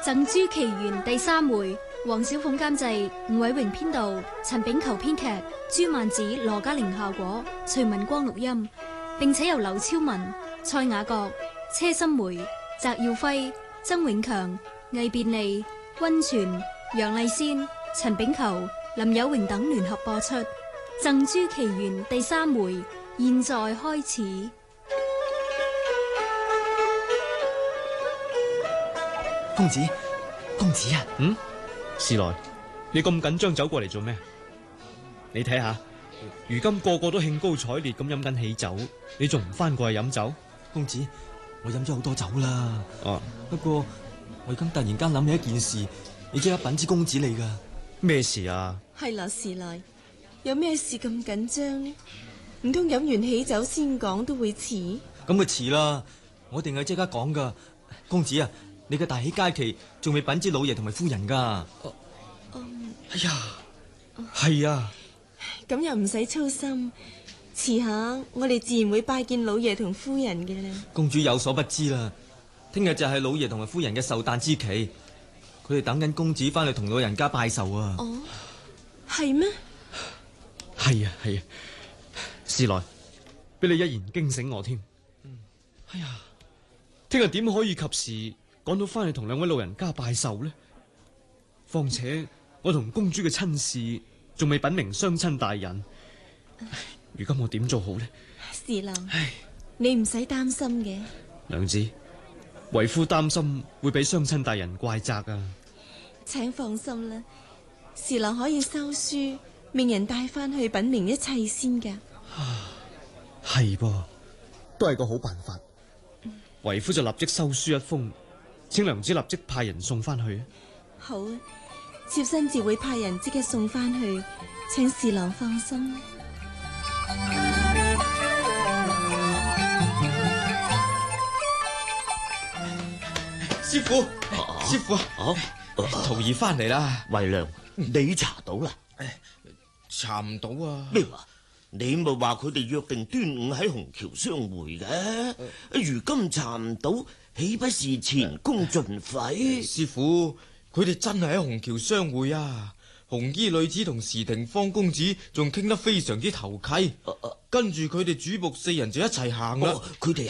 贈珠奇緣》第3回，黃小鳳監製，吳偉榮編導，陳炳球編劇，朱曼子、羅嘉玲效果，徐文光錄音，並且由劉超文、蔡雅閣、車心梅、翟耀輝、曾永強、魏便利、溫泉、楊麗仙、陳炳球、林有榮等聯合播出。《贈珠奇緣》第3回，現在開始。 公子，公子啊！ 時來，你咁緊張走過嚟做咩？你睇下，如今個個都興高采烈咁飲緊喜酒，你仲唔翻過去飲酒？ 公子，我飲咗好多酒啦。 哦， 不過我而家突然間諗起一件事，你即刻稟知公子你噶。 咩事啊？ 係啦，時來，有咩事咁緊張呢？唔通飲完喜酒先講都會遲？ 咁咪遲啦，我一定係即刻講噶。公子啊，你嘅大喜佳期仲未稟知老爺同埋夫人噶。 哎呀，係啊， 咁又唔使操心，遲下我哋自然會拜見老爺同夫人嘅啦。 公主有所不知啦，聽日就係老爺同埋夫人嘅壽誕之期，佢哋等緊公子翻去同老人家拜壽啊。 哦，係咩？ 係啊，係啊，時來，俾你一言驚醒我添。哎呀，聽日點可以及時趕到翻去同兩位老人家拜壽呢？況且我同公主嘅親事仲未稟明雙親大人，如今我點做好呢？ 時郎，你唔使擔心嘅。 娘子，為夫擔心會俾雙親大人怪責啊！ 請放心啦，時郎可以收書，命人帶翻去稟明一切先噶。 係噃，都係個好辦法。為夫就立即收書一封，請娘子立即派人送翻去。 好啊，妾身自會派人即刻送翻去，請時郎放心。 師傅，師傅啊，徒兒翻嚟啦。 惠良，你查到啦？ 查唔到啊！ 咩話？你咪話佢哋約定端午喺虹橋相會嘅，如今查唔到，豈不是前功盡廢？ 師傅，佢哋真係喺虹橋相會啊！紅衣女子同時庭芳公子仲傾得非常之投契，跟住佢哋主僕4人就一齊行啦。 佢哋